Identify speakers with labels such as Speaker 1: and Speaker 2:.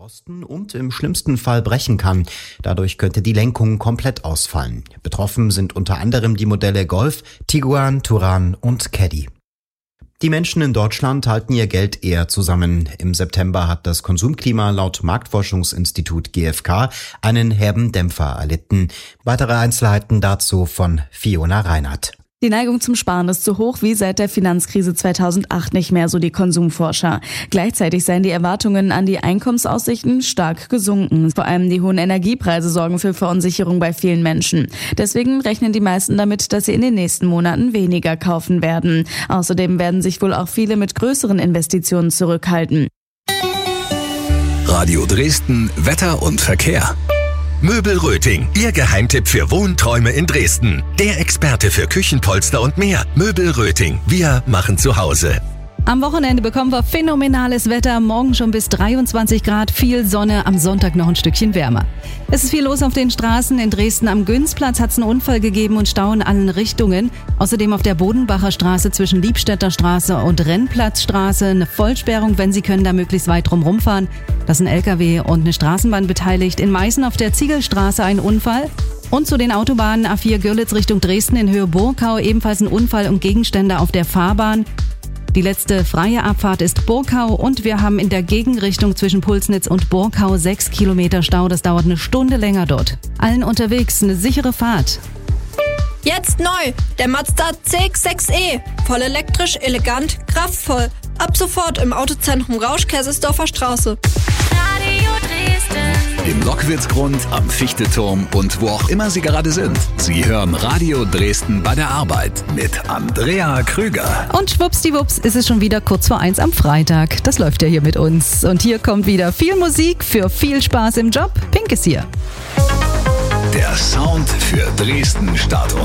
Speaker 1: rosten und im schlimmsten Fall brechen kann. Dadurch könnte die Lenkung komplett ausfallen. Betroffen sind unter anderem die Modelle Golf, Tiguan, Touran und Caddy. Die Menschen in Deutschland halten ihr Geld eher zusammen. Im September hat das Konsumklima laut Marktforschungsinstitut GfK einen herben Dämpfer erlitten. Weitere Einzelheiten dazu von Fiona Reinhardt.
Speaker 2: Die Neigung zum Sparen ist so hoch wie seit der Finanzkrise 2008 nicht mehr, so die Konsumforscher. Gleichzeitig seien die Erwartungen an die Einkommensaussichten stark gesunken. Vor allem die hohen Energiepreise sorgen für Verunsicherung bei vielen Menschen. Deswegen rechnen die meisten damit, dass sie in den nächsten Monaten weniger kaufen werden. Außerdem werden sich wohl auch viele mit größeren Investitionen zurückhalten.
Speaker 3: Radio Dresden, Wetter und Verkehr. Möbel Röting, Ihr Geheimtipp für Wohnträume in Dresden. Der Experte für Küchenpolster und mehr. Möbel Röting, wir machen zu Hause.
Speaker 4: Am Wochenende bekommen wir phänomenales Wetter, morgen schon bis 23 Grad, viel Sonne, am Sonntag noch ein Stückchen wärmer. Es ist viel los auf den Straßen. In Dresden am Günzplatz hat es einen Unfall gegeben und Stau in allen Richtungen. Außerdem auf der Bodenbacher Straße zwischen Liebstädter Straße und Rennplatzstraße eine Vollsperrung, wenn Sie können, da möglichst weit drum fahren. Da ist ein LKW und eine Straßenbahn beteiligt. In Meißen auf der Ziegelstraße ein Unfall. Und zu den Autobahnen A4 Görlitz Richtung Dresden in Höhe Burgau ebenfalls ein Unfall und Gegenstände auf der Fahrbahn. Die letzte freie Abfahrt ist Burgau und wir haben in der Gegenrichtung zwischen Pulsnitz und Burgau 6 Kilometer Stau. Das dauert eine Stunde länger dort. Allen unterwegs eine sichere Fahrt.
Speaker 5: Jetzt neu, der Mazda CX-6e. Voll elektrisch, elegant, kraftvoll. Ab sofort im Autozentrum Rausch-Kaisersdorfer Straße.
Speaker 6: Radio Dresden.
Speaker 3: Im Lockwitzgrund, am Fichteturm und wo auch immer Sie gerade sind. Sie hören Radio Dresden bei der Arbeit mit Andrea Krüger.
Speaker 4: Und schwuppsdiwupps ist es schon wieder kurz vor 1 am Freitag. Das läuft ja hier mit uns. Und hier kommt wieder viel Musik für viel Spaß im Job. Pink ist hier.
Speaker 3: Der Sound für Dresden Stadt und